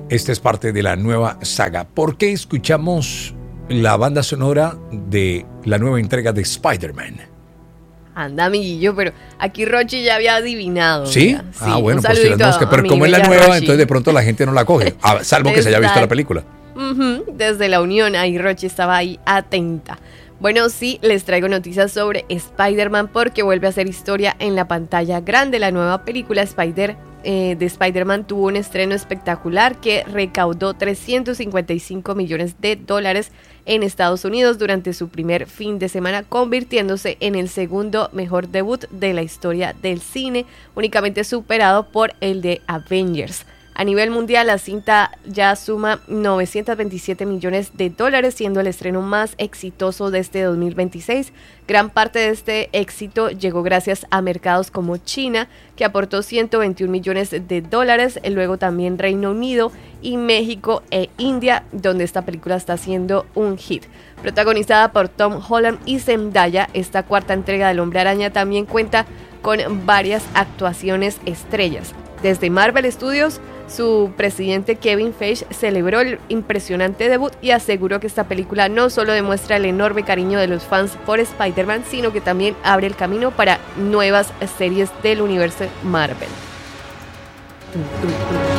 Esta es parte de la nueva saga. ¿Por qué escuchamos la banda sonora de la nueva entrega de Spider-Man? Anda, amiguillo, pero aquí Rochi ya había adivinado. ¿Sí? Mira. Sí, Bueno, pues tenemos que... Pero como es la nueva, Rochi, entonces de pronto la gente no la coge, salvo que se haya visto la película. Desde la unión, ahí Rochi estaba ahí atenta. Bueno, sí, les traigo noticias sobre Spider-Man porque vuelve a hacer historia en la pantalla grande. La nueva película de Spider-Man tuvo un estreno espectacular que recaudó $355 millones en Estados Unidos durante su primer fin de semana, convirtiéndose en el segundo mejor debut de la historia del cine, únicamente superado por el de Avengers. A nivel mundial, la cinta ya suma $927 millones, siendo el estreno más exitoso de este 2026. Gran parte de este éxito llegó gracias a mercados como China, que aportó $121 millones, luego también Reino Unido y México e India, donde esta película está siendo un hit. Protagonizada por Tom Holland y Zendaya, esta cuarta entrega del Hombre Araña también cuenta con varias actuaciones estrellas. Desde Marvel Studios, su presidente Kevin Feige celebró el impresionante debut y aseguró que esta película no solo demuestra el enorme cariño de los fans por Spider-Man, sino que también abre el camino para nuevas series del universo Marvel.